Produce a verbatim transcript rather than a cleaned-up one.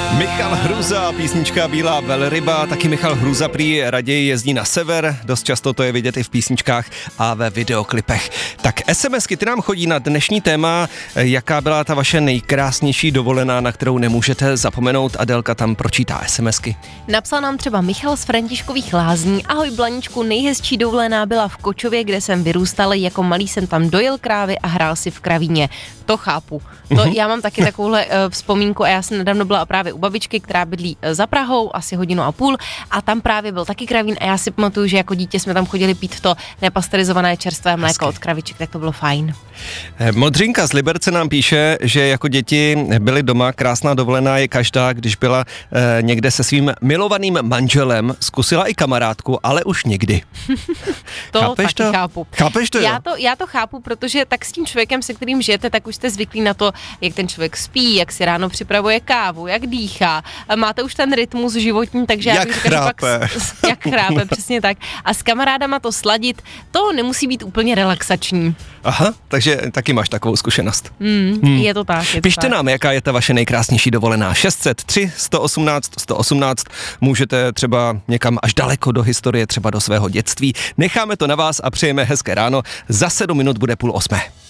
Michal Hruza, písnička Bílá velryba, taky Michal Hruza prý raději jezdí na sever, dost často to je vidět i v písničkách a ve videoklipech. Tak SMSky, ty nám chodí na dnešní téma, jaká byla ta vaše nejkrásnější dovolená, na kterou nemůžete zapomenout. Adelka tam pročítá SMSky. Napsal nám třeba Michal z Františkových Lázní. Ahoj Blaničku, nejhezčí dovolená byla v Kočově, kde jsem vyrůstal, jako malý jsem tam dojel krávy a hrál si v kravíně. To chápu. To uh-huh. Já mám taky takovouhle uh, vzpomínku a já jsem nedávno byla právě u babičky, která bydlí za Prahou, asi hodinu a půl, a tam právě byl taky kravín a já si pamatuju, že jako dítě jsme tam chodili pít to nepasterizované čerstvé mléko Hezky. Od kraviček, tak to bylo fajn. Modřinka z Liberce nám píše, že jako děti byli doma, krásná dovolená je každá, když byla eh, někde se svým milovaným manželem, zkusila i kamarádku, ale už nikdy. To Chápeš taky to? chápu. Chápeš to, já to? Já to chápu, protože tak s tím člověkem, se kterým žijete, tak už jste zvyklí na to, jak ten člověk spí, jak si ráno připravuje kávu, jak dýchá. Máte už ten rytmus životní, takže jak já bych říkala, chrápe. Pak, jak chrápe, přesně tak. A s kamarádama to sladit, to nemusí být úplně relaxační. Aha, takže taky máš takovou zkušenost. Mm, hmm. Je to tak. Je to Pište tak. nám, jaká je ta vaše nejkrásnější dovolená. šest set tři, sto osmnáct, sto osmnáct. Můžete třeba někam až daleko do historie, třeba do svého dětství. Necháme to na vás a přejeme hezké ráno. Za sedm minut bude půl osmé.